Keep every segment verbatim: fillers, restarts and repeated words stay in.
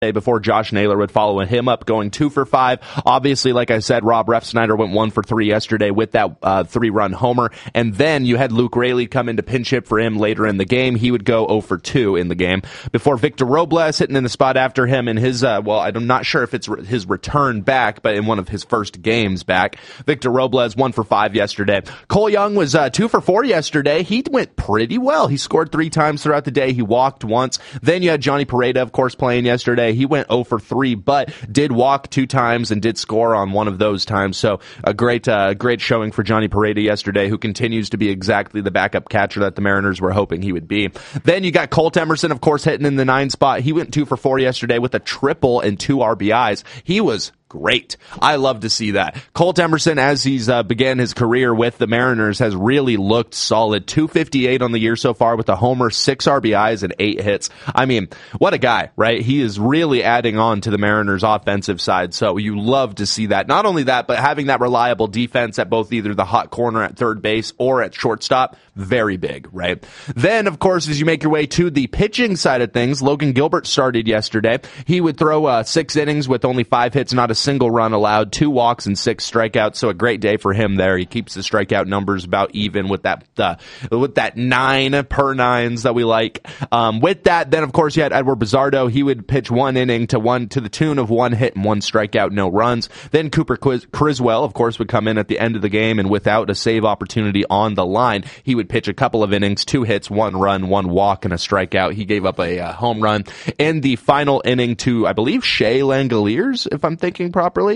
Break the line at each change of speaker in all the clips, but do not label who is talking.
before Josh Naylor would follow him up, going two for five. Obviously, like I said, Rob Refsnyder went one for three yesterday with that uh, three-run homer. And then you had Luke Raley come in to pinch hit for him later in the game. He would go oh for two in the game. Before Victor Robles hitting in the spot after him in his, uh, well, I'm not sure if it's re- his return back, but in one of his first games back. Victor Robles, one for five yesterday. Cole Young was uh, two for four yesterday. He went pretty well. He scored three times throughout the day. He walked once. Then you had Johnny Pareda, of course, playing yesterday. He went oh for three, but did walk two times and did score on one of those times. So a great, uh, great showing for Johnny Pareda yesterday, who continues to be exactly the backup catcher that the Mariners were hoping he would be. Then you got Colt Emerson, of course, hitting in the nine spot. He went two for four yesterday with a triple and two R B Is. He was great. I love to see that. Colt Emerson, as he's uh, began his career with the Mariners, has really looked solid. two fifty-eight on the year so far with a homer, six R B Is, and eight hits. I mean, what a guy, right? He is really adding on to the Mariners' offensive side, so you love to see that. Not only that, but having that reliable defense at both either the hot corner at third base or at shortstop, very big, right? Then, of course, as you make your way to the pitching side of things, Logan Gilbert started yesterday. He would throw uh, six innings with only five hits, not a single run allowed, two walks and six strikeouts. So a great day for him there. He keeps the strikeout numbers about even with that uh, with that nine per nines that we like. Um, with that, then of course you had Edward Bizardo. He would pitch one inning to one to the tune of one hit and one strikeout, no runs. Then Cooper Quiz- Criswell, of course, would come in at the end of the game, and without a save opportunity on the line, he would pitch a couple of innings, two hits, one run, one walk, and a strikeout. He gave up a uh, home run in the final inning to, I believe, Shea Langoliers, if I'm thinking properly,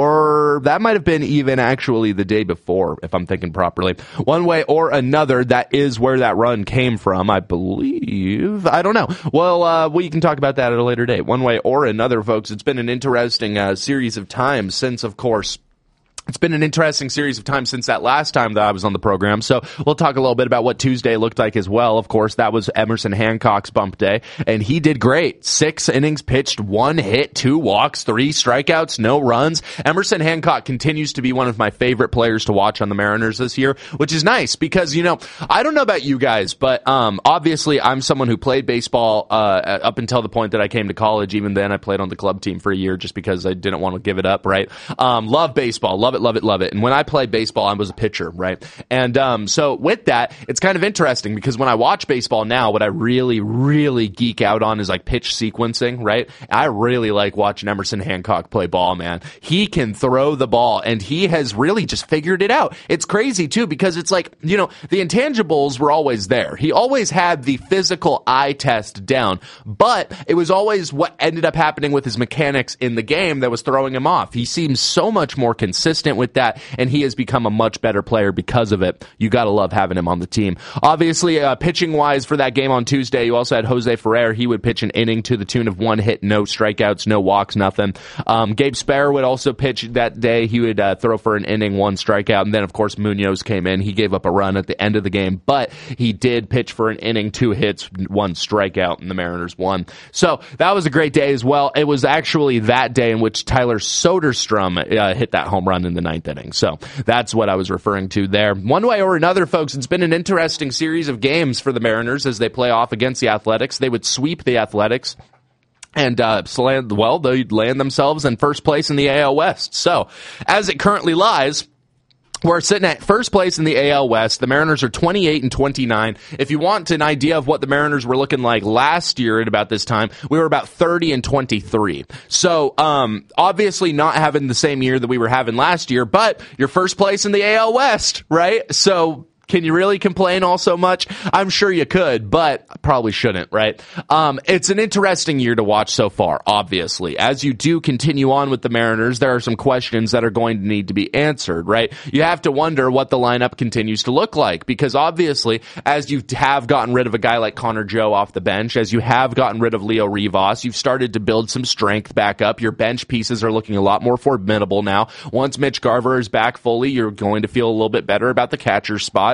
or that might have been even actually the day before, if I'm thinking properly. One way or another, that is where that run came from, I believe. I don't know. Well, uh, we can talk about that at a later date. One way or another, folks, it's been an interesting uh, series of times since, of course, It's been an interesting series of time since that last time that I was on the program, so we'll talk a little bit about what Tuesday looked like as well. Of course, that was Emerson Hancock's bump day, and he did great. Six innings pitched, one hit, two walks, three strikeouts, no runs. Emerson Hancock continues to be one of my favorite players to watch on the Mariners this year, which is nice because, you know, I don't know about you guys, but um, obviously I'm someone who played baseball uh, up until the point that I came to college. Even then, I played on the club team for a year just because I didn't want to give it up, right? Um, love baseball, love it, love it, love it. And when I played baseball, I was a pitcher, right? And um, so with that, it's kind of interesting because when I watch baseball now, what I really, really geek out on is like pitch sequencing, right? I really like watching Emerson Hancock play ball, man. He can throw the ball, and he has really just figured it out. It's crazy, too, because it's like, you know, the intangibles were always there. He always had the physical eye test down, but it was always what ended up happening with his mechanics in the game that was throwing him off. He seems so much more consistent with that, and he has become a much better player because of it. You gotta love having him on the team. Obviously, uh, pitching-wise for that game on Tuesday, you also had Jose Ferrer. He would pitch an inning to the tune of one hit, no strikeouts, no walks, nothing. Um, Gabe Sparrow would also pitch that day. He would uh, throw for an inning, one strikeout, and then, of course, Munoz came in. He gave up a run at the end of the game, but he did pitch for an inning, two hits, one strikeout, and the Mariners won. So that was a great day as well. It was actually that day in which Tyler Soderstrom uh, hit that home run in the ninth inning. So that's what I was referring to there. One way or another, folks, it's been an interesting series of games for the Mariners as they play off against the Athletics. They would sweep the Athletics. And, uh, well, they'd land themselves in first place in the A L West. So, as it currently lies, we're sitting at first place in the A L West. The Mariners are twenty-eight and twenty-nine. If you want an idea of what the Mariners were looking like last year at about this time, we were about thirty and twenty-three. So, um, obviously not having the same year that we were having last year, but you're first place in the A L West, right? So, can you really complain all so much? I'm sure you could, but probably shouldn't, right? Um, it's an interesting year to watch so far, obviously. As you do continue on with the Mariners, there are some questions that are going to need to be answered, right? You have to wonder what the lineup continues to look like, because obviously, as you have gotten rid of a guy like Connor Joe off the bench, as you have gotten rid of Leo Rivas, you've started to build some strength back up. Your bench pieces are looking a lot more formidable now. Once Mitch Garver is back fully, you're going to feel a little bit better about the catcher spot.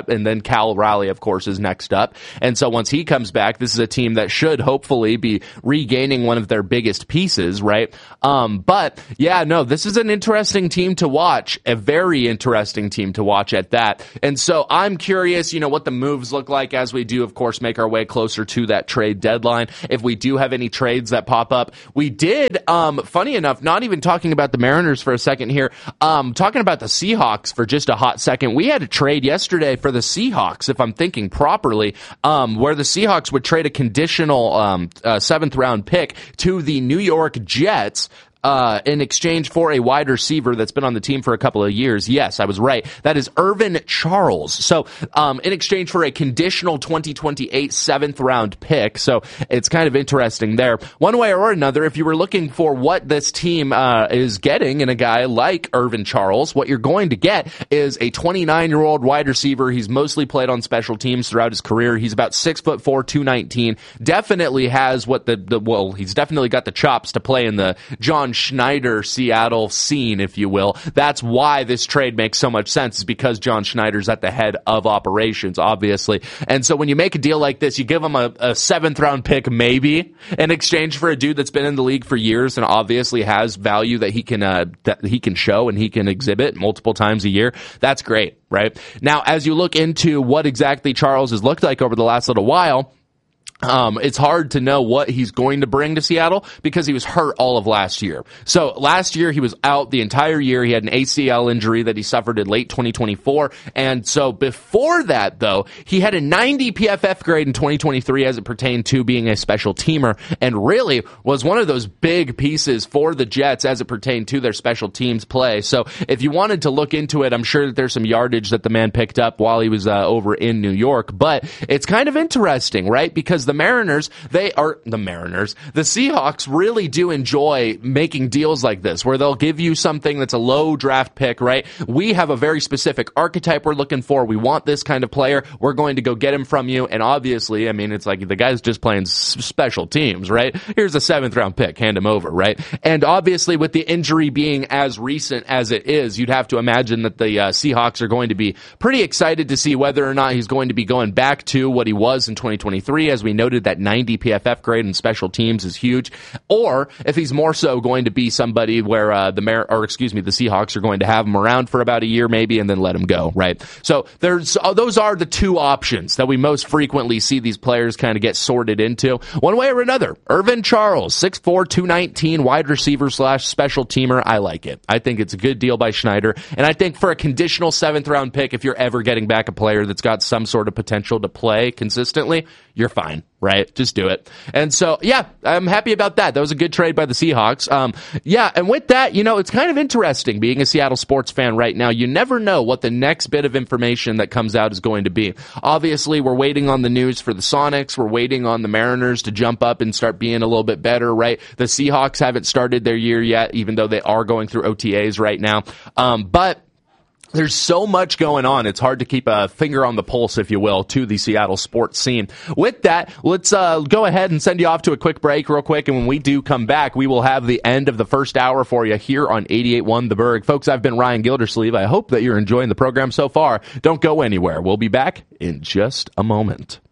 spot, and then Cal Raleigh, of course, is next up. And so once he comes back, this is a team that should hopefully be regaining one of their biggest pieces, right? Um, but yeah, no, this is an interesting team to watch, a very interesting team to watch at that. And so I'm curious, you know, what the moves look like as we do, of course, make our way closer to that trade deadline. If we do have any trades that pop up, we did, um, funny enough, not even talking about the Mariners for a second here, um, talking about the Seahawks for just a hot second. We had a trade yesterday for the Seahawks, if I'm thinking properly, um, where the Seahawks would trade a conditional um, uh, seventh round pick to the New York Jets Uh, in exchange for a wide receiver that's been on the team for a couple of years. Yes, I was right. That is Irvin Charles. So, um, in exchange for a conditional twenty twenty-eight seventh round pick. So, it's kind of interesting there. One way or another, if you were looking for what this team, uh, is getting in a guy like Irvin Charles, what you're going to get is a twenty-nine year old wide receiver. He's mostly played on special teams throughout his career. He's about six foot four, two nineteen. Definitely has what the, the, well, he's definitely got the chops to play in the John Schneider Seattle scene, if you will. That's why this trade makes so much sense, is because John Schneider's at the head of operations, obviously. And so when you make a deal like this, you give him a, a seventh round pick, maybe, in exchange for a dude that's been in the league for years and obviously has value that he can, uh, that he can show and he can exhibit multiple times a year. That's great, right? Now, as you look into what exactly Charles has looked like over the last little while, Um, it's hard to know what he's going to bring to Seattle because he was hurt all of last year. So last year he was out the entire year. He had an A C L injury that he suffered in late twenty twenty-four. And so before that, though, he had a ninety P F F grade in twenty twenty-three as it pertained to being a special teamer, and really was one of those big pieces for the Jets as it pertained to their special teams play. So if you wanted to look into it, I'm sure that there's some yardage that the man picked up while he was uh, over in New York. But it's kind of interesting, right? Because the Mariners, they are the Mariners. The Seahawks really do enjoy making deals like this, where they'll give you something that's a low draft pick, right? We have a very specific archetype we're looking for. We want this kind of player. We're going to go get him from you. And obviously, I mean, it's like the guy's just playing s- special teams, right? Here's a seventh round pick. Hand him over, right? And obviously, with the injury being as recent as it is, you'd have to imagine that the uh, Seahawks are going to be pretty excited to see whether or not he's going to be going back to what he was in twenty twenty-three. As we noted, that ninety P F F grade in special teams is huge, or if he's more so going to be somebody where uh, the Mar- or excuse me, the Seahawks are going to have him around for about a year maybe and then let him go, right? So there's uh, those are the two options that we most frequently see these players kind of get sorted into, one way or another. Irvin Charles, six foot four, two nineteen, wide receiver slash special teamer. I like it. I think it's a good deal by Schneider, and I think for a conditional seventh round pick, if you're ever getting back a player that's got some sort of potential to play consistently, you're fine, right? Just do it. And so, yeah, I'm happy about that. That was a good trade by the Seahawks. Um, yeah, and with that, you know, it's kind of interesting being a Seattle sports fan right now. You never know what the next bit of information that comes out is going to be. Obviously, we're waiting on the news for the Sonics. We're waiting on the Mariners to jump up and start being a little bit better, right? The Seahawks haven't started their year yet, even though they are going through O T As right now. Um, but there's so much going on. It's hard to keep a finger on the pulse, if you will, to the Seattle sports scene. With that, let's uh, go ahead and send you off to a quick break real quick. And when we do come back, we will have the end of the first hour for you here on eighty-eight point one The Berg. Folks, I've been Ryan Gildersleeve. I hope that you're enjoying the program so far. Don't go anywhere. We'll be back in just a moment.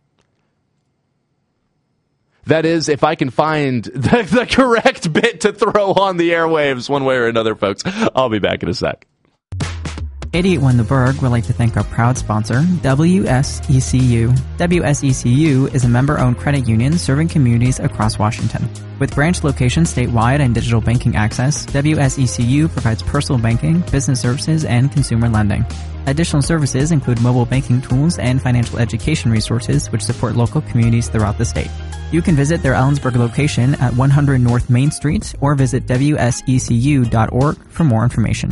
That is, if I can find the, the correct bit to throw on the airwaves one way or another, folks. I'll be back in a sec.
eighty-eight point one The Berg would like to thank our proud sponsor, W S E C U. W S E C U is a member-owned credit union serving communities across Washington. With branch locations statewide and digital banking access, W S E C U provides personal banking, business services, and consumer lending. Additional services include mobile banking tools and financial education resources which support local communities throughout the state. You can visit their Ellensburg location at one hundred North Main Street or visit W S E C U dot org for more information.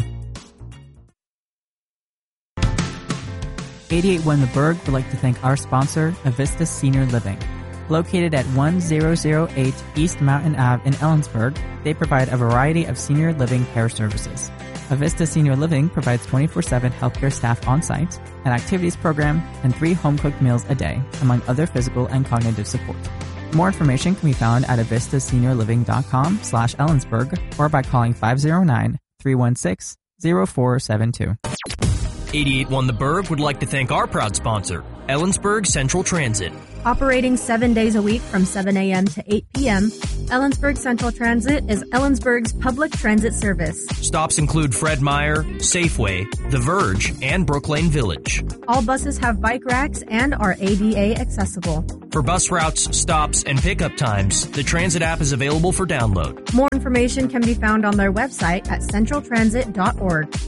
eighty-eight point one The Berg would like to thank our sponsor, Avista Senior Living. Located at one thousand eight East Mountain Avenue in Ellensburg, they provide a variety of senior living care services. Avista Senior Living provides twenty-four seven healthcare staff on-site, an activities program, and three home-cooked meals a day, among other physical and cognitive support. More information can be found at avista senior living dot com slash Ellensburg or by calling five oh nine, three one six, oh four seven two.
eighty-eight point one The Berg would like to thank our proud sponsor, Ellensburg Central Transit.
Operating seven days a week from seven a.m. to eight p.m., Ellensburg Central Transit is Ellensburg's public transit service.
Stops include Fred Meyer, Safeway, The Verge, and Brooklane Village.
All buses have bike racks and are A D A accessible.
For bus routes, stops, and pickup times, the Transit app is available for download.
More information can be found on their website at central transit dot org.